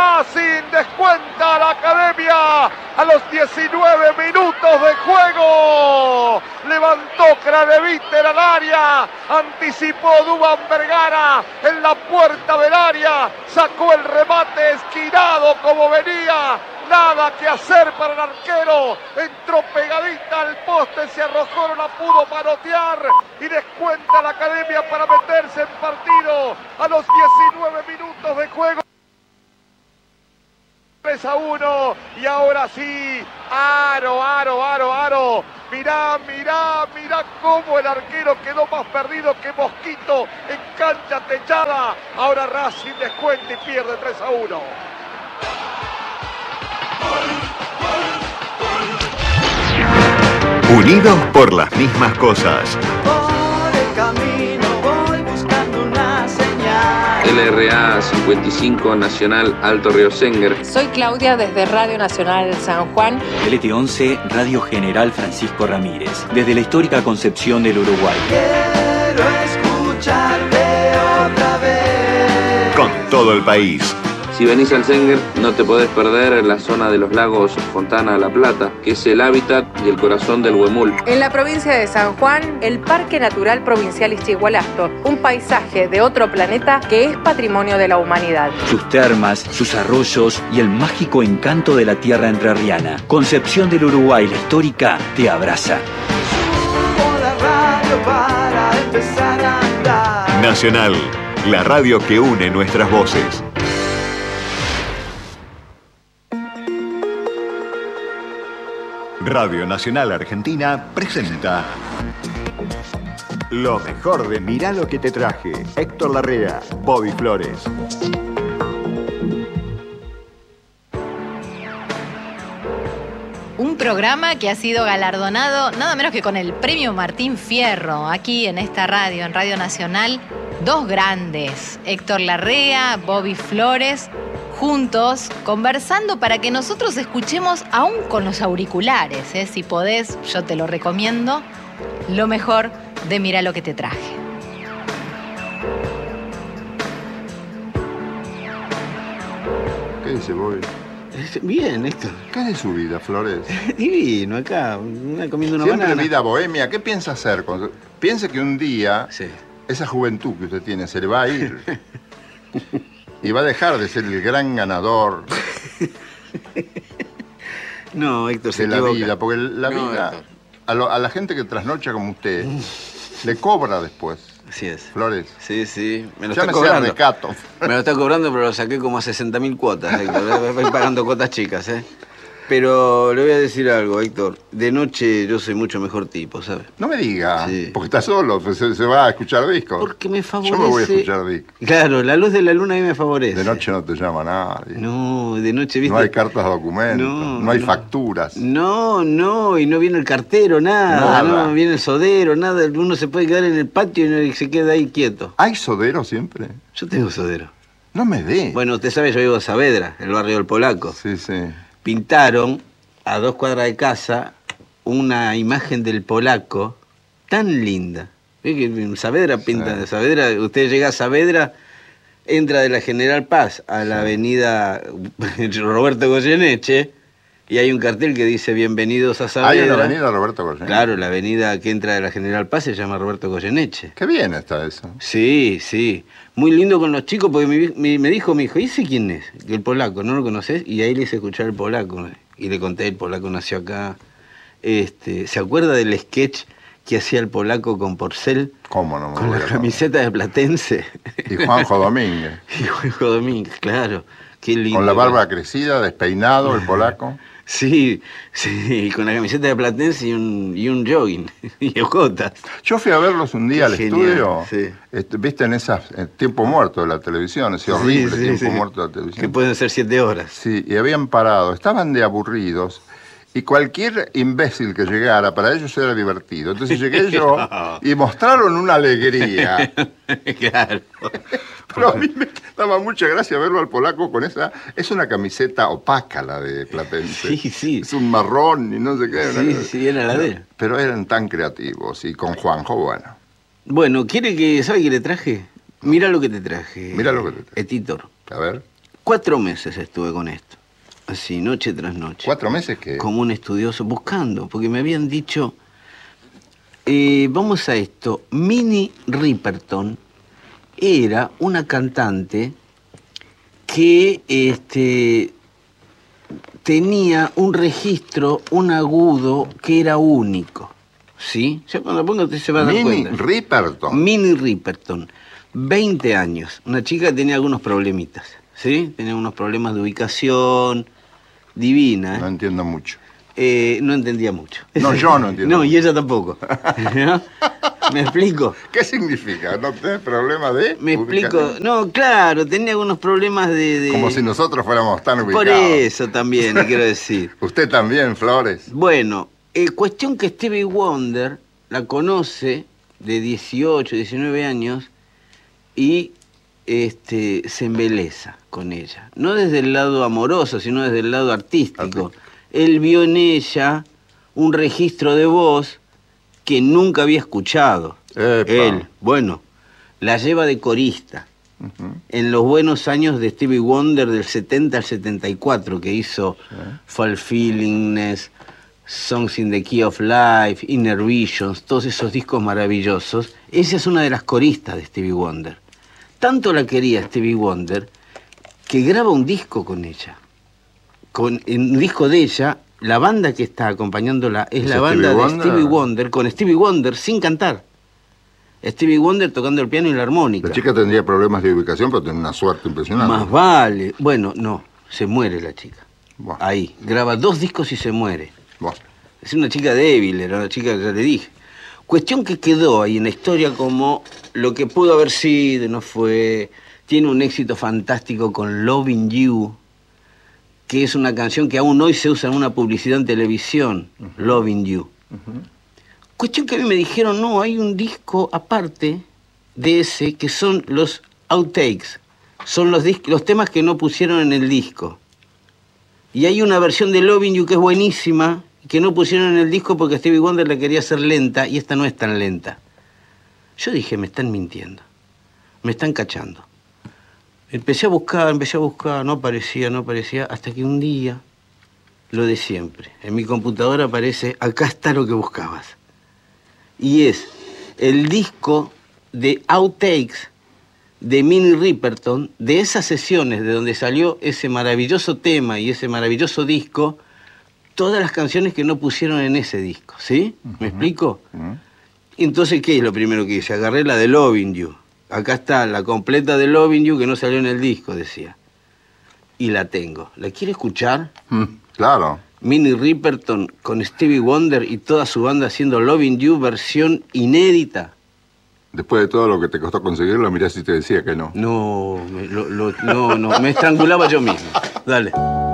Racing descuenta a la Academia a los 19 minutos de juego. Levantó Craneviter al área, anticipó Duván Vergara en la puerta del área, sacó el remate esquinado como venía. Nada que hacer para el arquero, entró pegadita al poste, se arrojó, no la pudo manotear y descuenta la Academia para meterse en partido a los 19 minutos de juego. 3-1 y ahora sí, Aro. Mirá cómo el arquero quedó más perdido que Mosquito en cancha techada. Ahora Racing descuenta y pierde 3-1. Unidos por las mismas cosas. Por el camino voy buscando una señal. LRA 55 Nacional Alto Río Senguer. Soy Claudia desde Radio Nacional San Juan. LT11 Radio General Francisco Ramírez, desde la histórica Concepción del Uruguay. Quiero escucharte otra vez. Con todo el país. Si venís al Senguer, no te podés perder la zona de los lagos Fontana La Plata, que es el hábitat y el corazón del huemul. En la provincia de San Juan, el Parque Natural Provincial Ischigualasto, un paisaje de otro planeta que es patrimonio de la humanidad. Sus termas, sus arroyos y el mágico encanto de la tierra entrerriana. Concepción del Uruguay, la histórica, te abraza. Subo la radio para empezar a andar. Nacional, la radio que une nuestras voces. Radio Nacional Argentina presenta lo mejor de Mirá lo que te traje. Héctor Larrea, Bobby Flores. Un programa que ha sido galardonado nada menos que con el Premio Martín Fierro, aquí en esta radio, en Radio Nacional. Dos grandes, Héctor Larrea, Bobby Flores, juntos, conversando para que nosotros escuchemos, aún con los auriculares, si podés, yo te lo recomiendo, lo mejor de Mirá lo que te traje. ¿Qué dice Bobby? Bien, Héctor. ¿Qué es de su vida, Flores? Divino, acá, comiendo una Siempre banana. vida bohemia. ¿Qué piensa hacer? Piense que un día Sí. esa juventud que usted tiene se le va a ir. Y va a dejar de ser el gran ganador No, Héctor, se de la equivoca. vida. Porque la No, vida, Héctor. a la gente que trasnocha como usted, le cobra después. Así es. Flores. Sí, sí. Me lo Ya está me cobrando. recato. Me lo está cobrando, pero lo saqué como a 60.000 cuotas, Héctor. Voy pagando cuotas chicas, Pero le voy a decir algo, Héctor. De noche yo soy mucho mejor tipo, ¿sabes? No me diga, Sí. porque está solo, pues se va a escuchar discos. Porque me favorece. Yo me voy a escuchar discos. Claro, la luz de la luna a mí me favorece. De noche no te llama nadie. No, de noche, ¿viste? No hay cartas de documentos, no hay facturas. No, y no viene el cartero, nada. No viene el sodero, nada. Uno se puede quedar en el patio y se queda ahí quieto. ¿Hay sodero siempre? Yo tengo sodero. No me dé. Bueno, usted sabe, yo vivo en Saavedra, el barrio del Polaco. Sí, sí. Pintaron a 2 cuadras de casa una imagen del Polaco tan linda. ¿Ve que en Saavedra pintan? Sí. Saavedra, usted llega a Saavedra, entra de la General Paz a la avenida Roberto Goyeneche y hay un cartel que dice bienvenidos a Saavedra. Hay una avenida Roberto Goyeneche. Claro, la avenida que entra de la General Paz se llama Roberto Goyeneche. Qué bien está eso. Sí, sí. Muy lindo con los chicos porque me dijo mi hijo, ¿y ese quién es? Que el Polaco, ¿no lo conoces? Y ahí le hice escuchar el Polaco. Y le conté, el Polaco nació acá. ¿Se acuerda del sketch que hacía el Polaco con Porcel? ¿Cómo no me Con voy la a camiseta de Platense. Y Juanjo Domínguez. Y Juanjo Domínguez, claro. Qué lindo. Con la barba crecida, despeinado, el Polaco. Sí, con la camiseta de Platense y un jogging. Y ojotas. Yo fui a verlos un día al Genial, estudio. sí. Viste en esas tiempo muerto de la televisión, ese horrible tiempo muerto de la televisión. Que pueden ser 7 horas. Sí, y habían parado, estaban de aburridos. Y cualquier imbécil que llegara, para ellos era divertido. Entonces llegué yo y mostraron una alegría. Claro. Pero a mí me daba mucha gracia verlo al Polaco con esa... Es una camiseta opaca la de Platense. Sí, sí. Es un marrón y no sé qué. Sí, era la de él. Pero eran tan creativos. Y con Juanjo, bueno. Bueno, ¿sabe qué le traje? Mira lo que te traje. Mira lo que te traje. Editor. A ver. 4 meses estuve con esto. Así, noche tras noche. 4 meses que... Como un estudioso, buscando, porque me habían dicho, vamos a esto, Minnie Riperton era una cantante que tenía un registro, un agudo que era único, ¿sí? Ya cuando pongo usted se va a dar cuenta. Minnie Riperton. Minnie Riperton, 20 años, una chica que tenía algunos problemitas, ¿sí? Tenía unos problemas de ubicación, divina. No entiendo mucho. No entendía mucho. No, yo no entiendo. No, y ella tampoco. ¿No? ¿Me explico? ¿Qué significa? ¿No tenés problema de...? Me explico. No, claro, tenía algunos problemas de... Como si nosotros fuéramos tan ubicados. Por eso también, quiero decir. ¿Usted también, Flores? Bueno, cuestión que Stevie Wonder la conoce de 18, 19 años y se embeleza con ella. No desde el lado amoroso, sino desde el lado artístico. Él vio en ella un registro de voz que nunca había escuchado. Epa. Él, bueno, la lleva de corista. En los buenos años de Stevie Wonder del 70 al 74, que hizo Fulfillingness, Songs in the Key of Life, Inner Visions, todos esos discos maravillosos. Ella es una de las coristas de Stevie Wonder. Tanto la quería Stevie Wonder que graba un disco con ella. En un disco de ella, la banda que está acompañándola es la banda de Stevie Wonder, con Stevie Wonder sin cantar. Stevie Wonder tocando el piano y la armónica. La chica tendría problemas de ubicación, pero tiene una suerte impresionante. Más vale. Bueno, no, se muere la chica. Bueno. Ahí, graba 2 discos y se muere. Bueno. Es una chica débil, era una chica que ya le dije. Cuestión que quedó ahí en la historia como lo que pudo haber sido, no fue. Tiene un éxito fantástico con Loving You, que es una canción que aún hoy se usa en una publicidad en televisión, Loving You. Cuestión que a mí me dijeron, no, hay un disco aparte de ese que son los outtakes, son los temas que no pusieron en el disco. Y hay una versión de Loving You que es buenísima, que no pusieron en el disco porque Stevie Wonder la quería hacer lenta y esta no es tan lenta. Yo dije, me están mintiendo, me están cachando. Empecé a buscar, no aparecía, hasta que un día, lo de siempre, en mi computadora aparece, acá está lo que buscabas. Y es el disco de outtakes de Minnie Riperton, de esas sesiones de donde salió ese maravilloso tema y ese maravilloso disco, todas las canciones que no pusieron en ese disco, ¿sí? ¿Me explico? Entonces, ¿qué es lo primero que hice? Agarré la de Loving You. Acá está, la completa de Loving You que no salió en el disco, decía. Y la tengo. ¿La quiere escuchar? Claro. Minnie Riperton con Stevie Wonder y toda su banda haciendo Loving You versión inédita. Después de todo lo que te costó conseguirlo, mirá si te decía que no. No, me estrangulaba yo mismo. Dale.